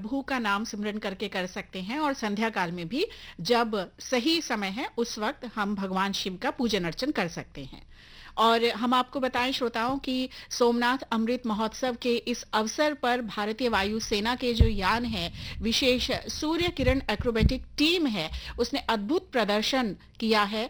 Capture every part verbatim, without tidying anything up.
प्रभु का नाम सिमरन करके कर सकते हैं, और संध्या काल में भी जब सही समय है उस वक्त हम भगवान शिव का पूजन अर्चन कर सकते हैं। और हम आपको बताएं श्रोताओं कि सोमनाथ अमृत महोत्सव के इस अवसर पर भारतीय वायुसेना के जो यान है, विशेष सूर्य किरण एक्रोबेटिक टीम है, उसने अद्भुत प्रदर्शन किया है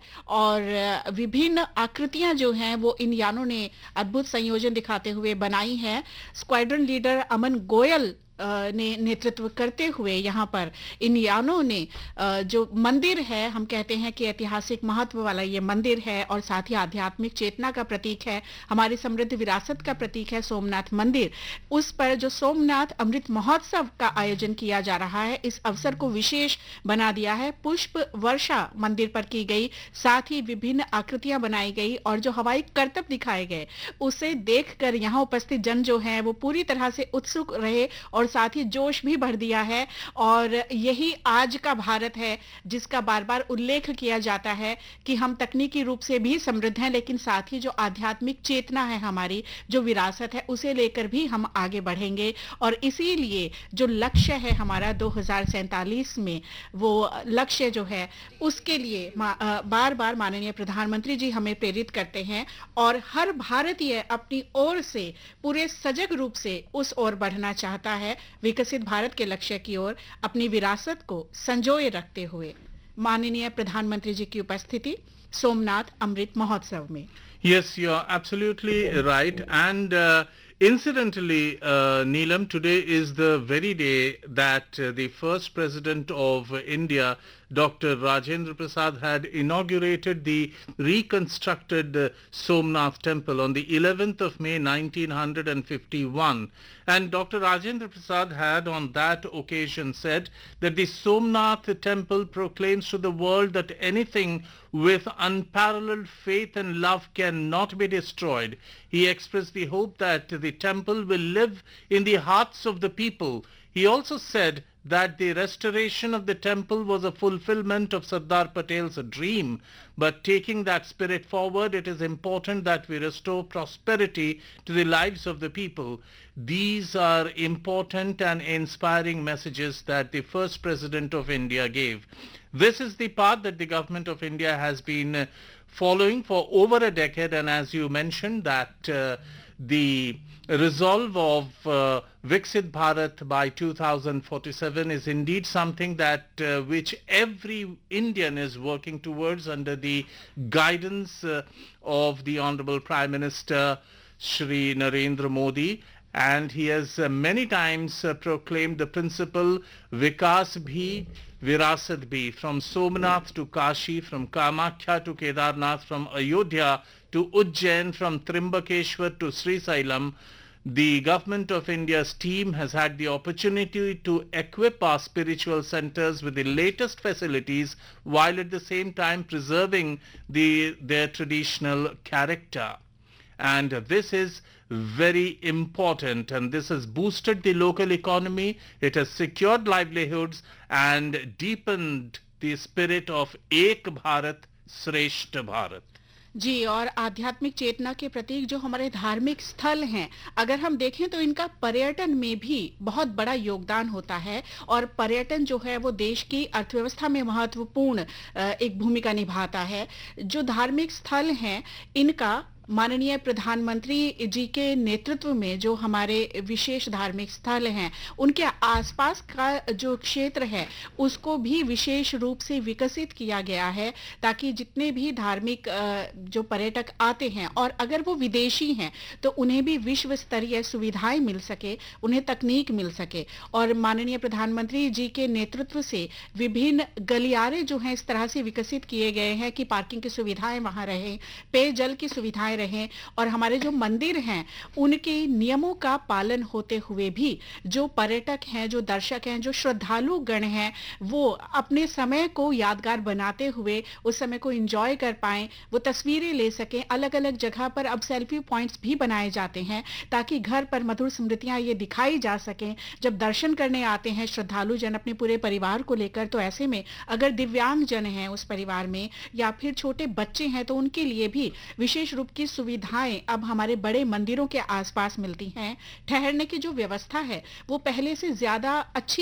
और विभिन्न आकृतियां जो हैं वो इन यानों ने अद्भुत संयोजन दिखाते हुए बनाई है। स्क्वाड्रन लीडर अमन गोयल ने नेतृत्व करते हुए यहाँ पर इन यानों ने जो मंदिर है, हम कहते हैं कि ऐतिहासिक महत्व वाला ये मंदिर है और साथ ही आध्यात्मिक चेतना का प्रतीक है, हमारी समृद्ध विरासत का प्रतीक है सोमनाथ मंदिर, उस पर जो सोमनाथ अमृत महोत्सव का आयोजन किया जा रहा है, इस अवसर को विशेष बना दिया है। पुष्प वर्षा मंदिर पर की गई, साथ ही विभिन्न आकृतियां बनाई गई और जो हवाई करतब दिखाए गए, उसे देखकर यहाँ उपस्थित जन जो है वो पूरी तरह से उत्सुक रहे और और साथ ही जोश भी भर दिया है। और यही आज का भारत है जिसका बार बार उल्लेख किया जाता है कि हम तकनीकी रूप से भी समृद्ध हैं, लेकिन साथ ही जो आध्यात्मिक चेतना है, हमारी जो विरासत है, उसे लेकर भी हम आगे बढ़ेंगे। और इसीलिए जो लक्ष्य है हमारा दो हज़ार सैंतालीस में, वो लक्ष्य जो है उसके लिए बार बार माननीय प्रधानमंत्री जी हमें प्रेरित करते हैं और हर भारतीय अपनी ओर से पूरे सजग रूप से उस ओर बढ़ना चाहता है, विकसित भारत के लक्ष्य की ओर, अपनी विरासत को संजोए रखते हुए। माननीय प्रधानमंत्री जी की उपस्थिति सोमनाथ अमृत महोत्सव में। Yes, you are absolutely right. And uh, incidentally, uh, Neelam, today is the very day that uh, the first president of India, Doctor Rajendra Prasad, had inaugurated the reconstructed uh, Somnath temple on the eleventh of May nineteen fifty-one. And Doctor Rajendra Prasad had on that occasion said that the Somnath temple proclaims to the world that anything with unparalleled faith and love cannot be destroyed. He expressed the hope that the temple will live in the hearts of the people. He also said that the restoration of the temple was a fulfillment of Sardar Patel's dream. But taking that spirit forward, it is important that we restore prosperity to the lives of the people. These are important and inspiring messages that the first president of India gave. This is the path that the government of India has been uh, following for over a decade, and as you mentioned that uh, the resolve of uh, Viksit Bharat by two thousand forty-seven is indeed something that uh, which every Indian is working towards under the guidance uh, of the Honorable Prime Minister Shri Narendra Modi. And he has uh, many times uh, proclaimed the principle Vikas Bhi, Virasat Bhi, from Somnath to Kashi, from Kamakhya to Kedarnath, from Ayodhya to Ujjain, from Trimbakeshwar to Sri Sailam. The government of India's team has had the opportunity to equip our spiritual centers with the latest facilities while at the same time preserving the, their traditional character. And this is very important, and this has boosted the local economy, it has secured livelihoods and deepened the spirit of Ek Bharat, Shreshth Bharat. जी, और आध्यात्मिक चेतना के प्रतीक जो हमारे धार्मिक स्थल हैं, अगर हम देखें तो इनका पर्यटन में भी बहुत बड़ा योगदान होता है और पर्यटन जो है वो देश की अर्थव्यवस्था में महत्वपूर्ण एक भूमिका निभाता है। जो धार्मिक स्थल हैं इनका माननीय प्रधानमंत्री जी के नेतृत्व में जो हमारे विशेष धार्मिक स्थल हैं उनके आसपास का जो क्षेत्र है उसको भी विशेष रूप से विकसित किया गया है, ताकि जितने भी धार्मिक जो पर्यटक आते हैं और अगर वो विदेशी हैं तो उन्हें भी विश्व स्तरीय सुविधाएं मिल सके, उन्हें तकनीक मिल सके। और माननीय प्रधानमंत्री जी के नेतृत्व से विभिन्न गलियारे जो हैं इस तरह से विकसित किए गए हैं कि पार्किंग की सुविधाएं वहां रहें, पेयजल की सुविधाएं रहें और हमारे जो मंदिर हैं उनके नियमों का पालन होते हुए भी जो पर्यटक हैं, जो दर्शक हैं, जो श्रद्धालु गण हैं, वो अपने समय को यादगार बनाते हुए उस समय को एंजॉय कर पाएं, वो तस्वीरें ले सकें। अलग अलग जगह पर अब सेल्फी पॉइंट्स भी बनाए जाते हैं ताकि घर पर मधुर स्मृतियां ये दिखाई जा सकें। जब दर्शन करने आते हैं श्रद्धालु जन अपने पूरे परिवार को लेकर, तो ऐसे में अगर दिव्यांग जन हैं उस परिवार में या फिर छोटे बच्चे हैं तो उनके लिए भी विशेष रूप की सुविधाएं अब हमारे बड़े मंदिरों के आसपास मिलती हैं। ठहरने की जो व्यवस्था है वो पहले से ज्यादा अच्छी